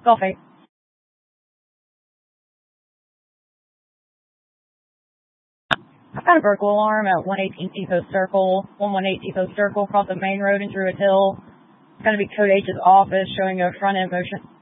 Golf 8. I've got a burglar alarm at 118 Depot Circle, 118 Depot Circle, across the main road in Druid Hill. It's going to be Code H's office showing a front-end motion